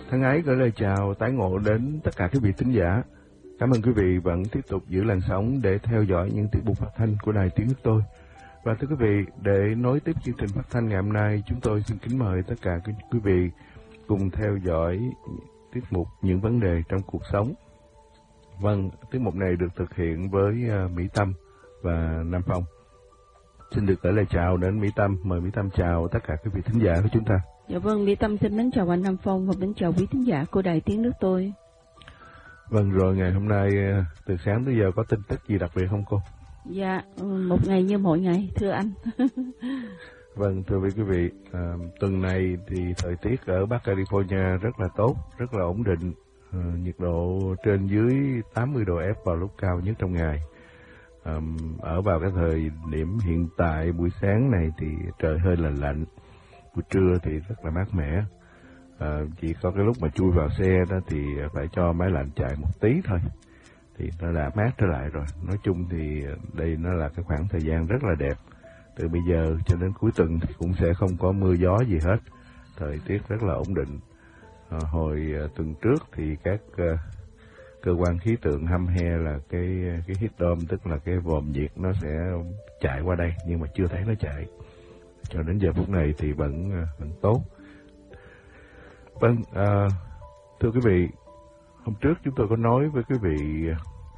Thân ái gửi lời chào tái ngộ đến tất cả quý vị thính giả. Cảm ơn quý vị vẫn tiếp tục giữ làn sóng để theo dõi những tiết mục phát thanh của Đài Tiếng Nước Tôi. Và thưa quý vị, để nối tiếp chương trình phát thanh ngày hôm nay, chúng tôi xin kính mời tất cả quý vị cùng theo dõi tiết mục Những vấn đề trong cuộc sống. Vâng, tiết mục này được thực hiện với Mỹ Tâm và Nam Phong. Xin được gửi lời chào đến Mỹ Tâm. Mời Mỹ Tâm chào tất cả quý vị thính giả của chúng ta. Dạ vâng, Mỹ Tâm xin mến chào anh Nam Phong và mến chào quý thính giả của Đài Tiếng Nước Tôi. Vâng, rồi ngày hôm nay từ sáng tới giờ có tin tức gì đặc biệt không cô? Dạ, một ngày như mọi ngày, thưa anh. Vâng, thưa quý vị, tuần này thì thời tiết ở Bắc California rất là tốt, rất là ổn định. Nhiệt độ trên dưới 80 độ F vào lúc cao nhất trong ngày. Ở vào cái thời điểm hiện tại buổi sáng này thì trời hơi là lạnh, buổi trưa thì rất là mát mẻ. Chỉ có cái lúc mà chui vào xe đó thì phải cho máy lạnh chạy một tí thôi thì nó đã mát trở lại rồi. Nói chung thì đây nó là cái khoảng thời gian rất là đẹp. Từ bây giờ cho đến cuối tuần thì cũng sẽ không có mưa gió gì hết, thời tiết rất là ổn định. Hồi tuần trước thì các cơ quan khí tượng hăm he là cái heat dome, tức là cái vòm nhiệt nó sẽ chạy qua đây, nhưng mà chưa thấy nó chạy. Cho đến giờ phút này thì vẫn tốt. Vâng, thưa quý vị, hôm trước chúng tôi có nói với quý vị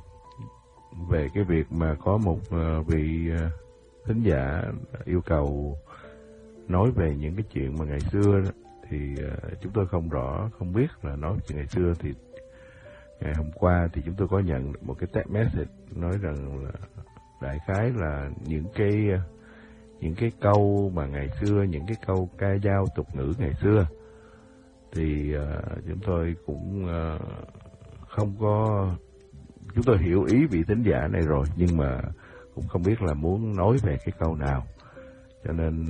về cái việc mà có một vị thính giả yêu cầu nói về những cái chuyện mà ngày xưa đó, thì chúng tôi không biết là nói chuyện ngày xưa. Thì ngày hôm qua thì chúng tôi có nhận một cái text message nói rằng là đại khái là những cái câu mà ngày xưa, những cái câu ca dao tục ngữ ngày xưa thì chúng tôi cũng không có, chúng tôi hiểu ý vị thính giả này rồi, nhưng mà cũng không biết là muốn nói về cái câu nào. Cho nên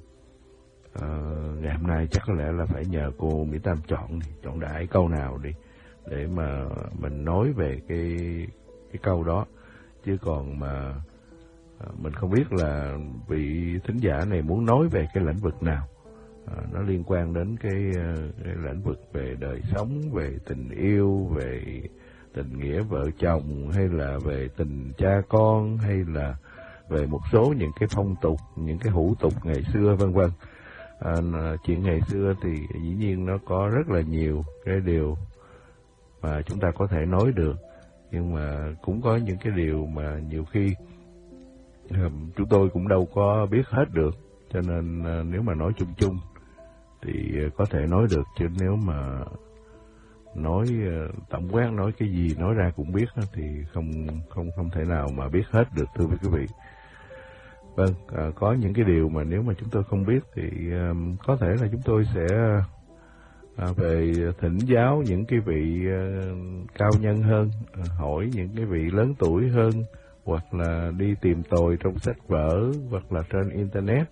ngày hôm nay chắc có lẽ là phải nhờ cô Mỹ Tâm chọn đại câu nào đi để mà mình nói về cái câu đó. Chứ còn mà mình không biết là vị thính giả này muốn nói về cái lĩnh vực nào. Nó liên quan đến cái lĩnh vực về đời sống, về tình yêu, về tình nghĩa vợ chồng, hay là về tình cha con, hay là về một số những cái phong tục, những cái hủ tục ngày xưa, vân vân. Chuyện ngày xưa thì dĩ nhiên nó có rất là nhiều cái điều mà chúng ta có thể nói được, nhưng mà cũng có những cái điều mà nhiều khi chúng tôi cũng đâu có biết hết được. Cho nên nếu mà nói chung chung thì có thể nói được, chứ nếu mà nói tổng quát, nói cái gì nói ra cũng biết thì không thể nào mà biết hết được, thưa quý vị. Vâng, có những cái điều mà nếu mà chúng tôi không biết thì có thể là chúng tôi sẽ về thỉnh giáo những cái vị cao nhân hơn, hỏi những cái vị lớn tuổi hơn, hoặc là đi tìm tòi trong sách vở hoặc là trên internet.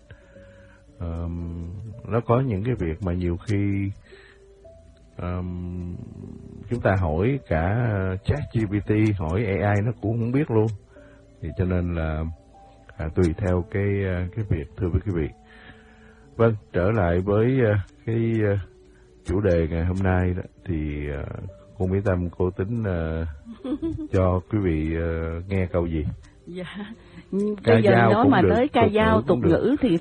Nó có những cái việc mà nhiều khi chúng ta hỏi cả ChatGPT, hỏi AI nó cũng không biết luôn. Thì cho nên là tùy theo cái việc, thưa với quý vị. Vâng, trở lại với cái chủ đề ngày hôm nay đó, thì cô Mỹ Tâm, cô tính cho quý vị nghe câu gì? Dạ, bây giờ nói mà tới ca dao tục ngữ thì